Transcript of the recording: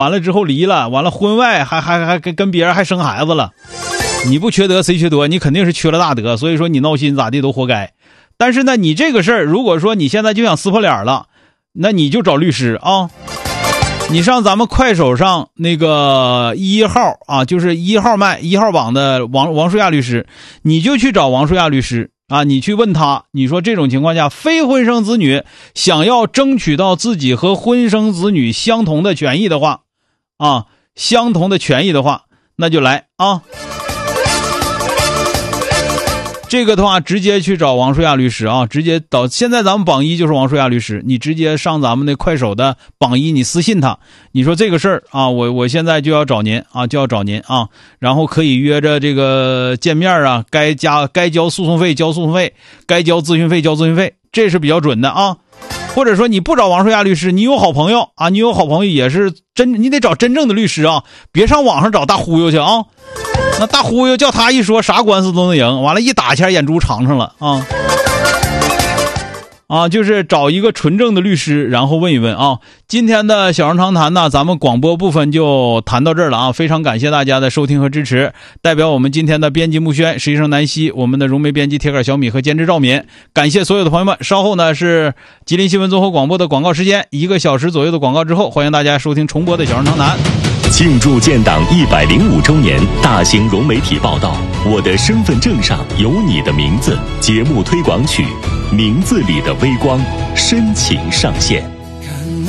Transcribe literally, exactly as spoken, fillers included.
完了之后离了，完了婚外还还还跟跟别人还生孩子了，你不缺德谁缺德？你肯定是缺了大德，所以说你闹心咋地都活该。但是呢，你这个事儿，如果说你现在就想撕破脸了，那你就找律师啊。你上咱们快手上那个一号啊，就是一号麦一号榜的王王舒亚律师，你就去找王舒亚律师啊，你去问他，你说这种情况下，非婚生子女想要争取到自己和婚生子女相同的权益的话，啊，相同的权益的话，那就来啊。这个的话直接去找王舒亚律师啊，直接到现在咱们榜一就是王舒亚律师，你直接上咱们的快手的榜一，你私信他，你说这个事儿啊，我我现在就要找您啊，就要找您啊，然后可以约着这个见面啊，该加该交诉讼费交诉讼费，该交咨询费交咨询费，这是比较准的啊。或者说你不找王舒亚律师，你有好朋友啊，你有好朋友也是真，你得找真正的律师啊，别上网上找大忽悠去啊。那大忽悠叫他一说啥官司都能赢，完了一打钱眼珠长上了啊啊！就是找一个纯正的律师，然后问一问啊。今天的小人长谈呢，咱们广播部分就谈到这儿了啊！非常感谢大家的收听和支持，代表我们今天的编辑木轩、实习生南希，我们的融媒编辑铁杆小米和监制赵敏，感谢所有的朋友们。稍后呢是吉林新闻综合广播的广告时间，一个小时左右的广告之后，欢迎大家收听重播的小人长谈。 庆祝建党一百零五周年大型融媒体报道，我的身份证上有你的名字节目推广曲，名字里的微光深情上线。